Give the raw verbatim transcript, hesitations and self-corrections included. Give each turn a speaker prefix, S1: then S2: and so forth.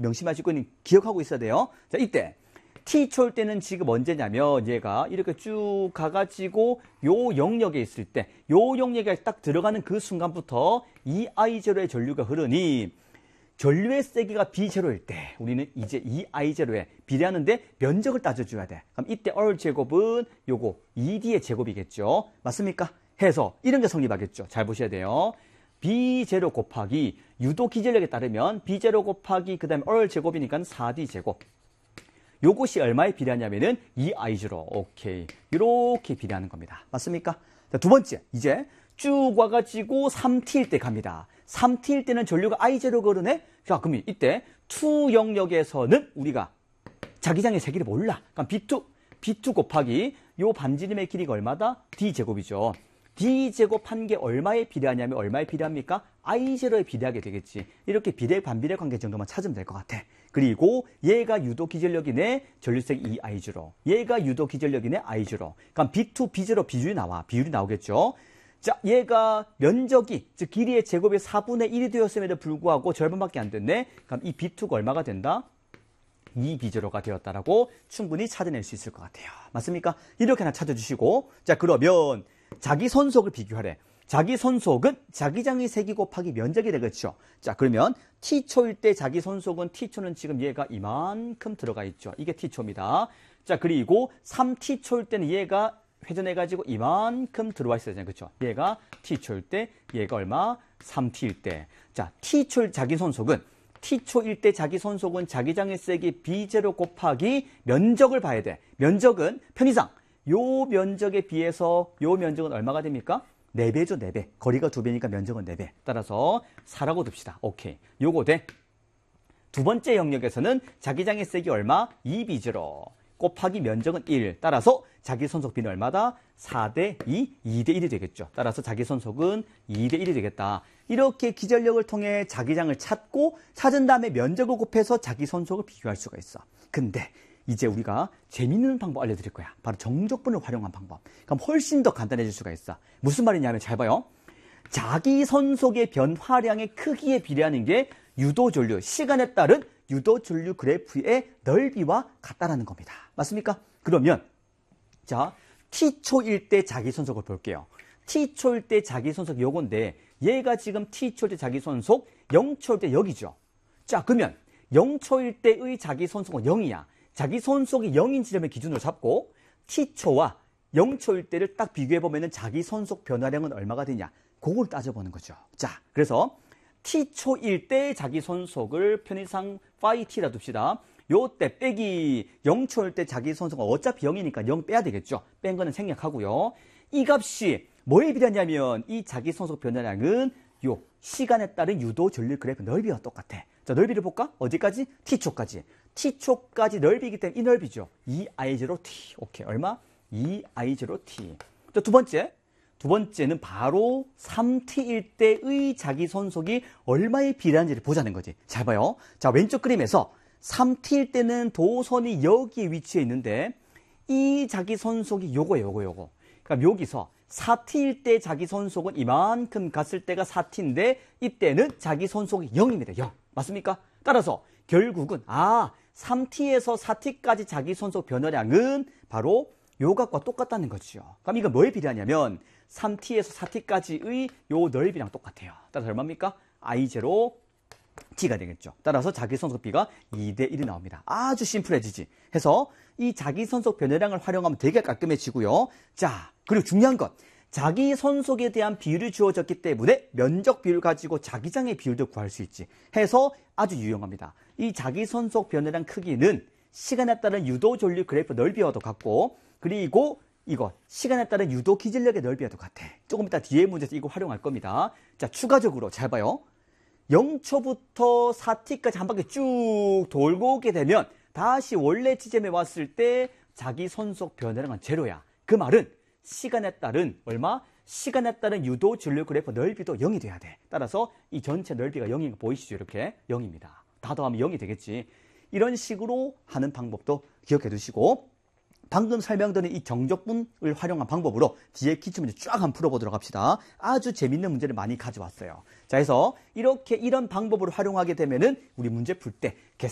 S1: 명심하시고 기억하고 있어야 돼요. 자, 이때 t초일 때는 지금 언제냐면 얘가 이렇게 쭉 가가지고 요 영역에 있을 때 요 영역에 딱 들어가는 그 순간부터 이 아이 제로의 전류가 흐르니 전류의 세기가 비 제로일 때 우리는 이제 이 아이 제로에 비례하는데 면적을 따져줘야 돼. 그럼 이때 R 제곱은 요거 이 디의 제곱이겠죠. 맞습니까? 해서 이런 게 성립하겠죠. 잘 보셔야 돼요. 비 제로 곱하기 유도 기전력에 따르면 비 제로 곱하기 그 다음에 R 제곱이니까 사 디 제곱. 요것이 얼마에 비례하냐면은 이 아이 제로. 오케이. 이렇게 비례하는 겁니다. 맞습니까? 자, 두 번째. 이제 쭉 와가지고 삼 티일 때 갑니다. 삼 티일 때는 전류가 아이 제로 거르네? 자, 그러면 이때 이 영역에서는 우리가 자기장의 세기를 몰라. 그럼 비 투, 비 투 곱하기 요 반지름의 길이가 얼마다? D 제곱이죠. D 제곱한 게 얼마에 비례하냐면 얼마에 비례합니까? 아이 제로에 비례하게 되겠지. 이렇게 비례 반비례 관계 정도만 찾으면 될 것 같아. 그리고 얘가 유도 기전력이네. 전류세기 이 아이 제로. 얘가 유도 기전력이네. 아이 제로. 그럼 비 투, 비 제로 비율이 나와. 비율이 나오겠죠. 자, 얘가 면적이, 즉 길이의 제곱의 사분의 일이 되었음에도 불구하고 절반밖에 안 됐네. 그럼 이 비 투가 얼마가 된다? 이 비 제로가 되었다라고 충분히 찾아낼 수 있을 것 같아요. 맞습니까? 이렇게 하나 찾아주시고, 자, 그러면 자기 선속을 비교하래. 자기 선속은 자기장의 세기 곱하기 면적이 되겠죠. 자, 그러면 t초일 때 자기 선속은 t초는 지금 얘가 이만큼 들어가 있죠. 이게 t초입니다. 자, 그리고 삼 티초일 때는 얘가 회전해가지고 이만큼 들어와 있어야 되잖아요. 그렇죠? 얘가 t초일 때, 얘가 얼마? 삼 티일 때. 자, t초일 자기 선속은 t초일 때 자기 선속은 자기장의 세기 비 제로 곱하기 면적을 봐야 돼. 면적은 편의상 요 면적에 비해서 요 면적은 얼마가 됩니까? 네 배죠, 네 배. 거리가 두 배니까 면적은 네 배. 따라서 사라고 둡시다. 오케이. 요거 돼. 두 번째 영역에서는 자기장의 세기 얼마? 이 비 제로. 곱하기 면적은 일. 따라서 자기 선속비는 얼마다? 사 대 이, 이 대 일이 되겠죠. 따라서 자기 선속은 이 대 일이 되겠다. 이렇게 기전력을 통해 자기장을 찾고 찾은 다음에 면적을 곱해서 자기 선속을 비교할 수가 있어. 근데 이제 우리가 재밌는 방법 알려드릴 거야. 바로 정적분을 활용한 방법. 그럼 훨씬 더 간단해질 수가 있어. 무슨 말이냐면 잘 봐요. 자기 선속의 변화량의 크기에 비례하는 게 유도전류, 시간에 따른 유도전류 그래프의 넓이와 같다라는 겁니다. 맞습니까? 그러면 자, t초일 때 자기 선속을 볼게요. t초일 때 자기 선속 요건데 얘가 지금 t초일 때 자기 선속 영초일 때 여기죠. 자, 그러면 영초일 때의 자기 선속은 영이야. 자기 선속이 영인 지점을 기준으로 잡고 t초와 영초일 때를 딱 비교해보면 자기 선속 변화량은 얼마가 되냐. 그걸 따져보는 거죠. 자, 그래서 t초일 때 자기 선속을 편의상 파이 t라 둡시다. 요때 빼기 영초일 때 자기 선속은 어차피 영이니까 영 빼야 되겠죠. 뺀 거는 생략하고요. 이 값이 뭐에 비례하냐면 이 자기 선속 변화량은 요 시간에 따른 유도 전류 그래프 넓이와 똑같아. 자, 넓이를 볼까? 어디까지? t초까지. t초까지 넓이기 때문에 이 넓이죠. 이 아이 제로 티. 오케이. 얼마? 이 아이 제로 티. 자, 두 번째. 두 번째는 바로 삼 티일 때의 자기 선속이 얼마에 비례하는지를 보자는 거지. 잘 봐요. 자, 왼쪽 그림에서 삼 티일 때는 도선이 여기에 위치해 있는데 이 자기 선속이 요거 요거 요거. 그럼 여기서 사 티일 때 자기 선속은 이만큼 갔을 때가 사 티인데 이때는 자기 선속이 영입니다. 영. 맞습니까? 따라서 결국은 아 삼 티에서 사 티까지 자기 선속 변화량은 바로 요 값과 똑같다는 거죠. 그럼 이건 뭐에 비례하냐면 삼 티에서 사 티까지의 요 넓이랑 똑같아요. 따라서 얼마입니까? 아이 제로 t가 되겠죠. 따라서 자기 선속비가 이 대 일이 나옵니다. 아주 심플해지지. 해서 이 자기 선속 변화량을 활용하면 되게 깔끔해지고요. 자, 그리고 중요한 것. 자기 선속에 대한 비율이 주어졌기 때문에 면적 비율 가지고 자기장의 비율도 구할 수 있지. 해서 아주 유용합니다. 이 자기 선속 변화량 크기는 시간에 따른 유도 전류 그래프 넓이와도 같고 그리고 이거 시간에 따른 유도 기전력의 넓이와도 같아. 조금 이따 뒤에 문제에서 이거 활용할 겁니다. 자, 추가적으로 잘 봐요. 영초부터 사 티까지 한 바퀴 쭉 돌고 오게 되면 다시 원래 지점에 왔을 때 자기 선속 변화량은 제로야. 그 말은 시간에 따른 얼마? 시간에 따른 유도 전류 그래프 넓이도 영이 돼야 돼. 따라서 이 전체 넓이가 영인 거 보이시죠? 이렇게 영입니다. 다 더하면 영이 되겠지. 이런 식으로 하는 방법도 기억해 두시고 방금 설명드린 이 정적분을 활용한 방법으로 뒤에 기출문제 쫙 한번 풀어보도록 합시다. 아주 재밌는 문제를 많이 가져왔어요. 자, 해서 이렇게 이런 방법을 활용하게 되면은 우리 문제 풀 때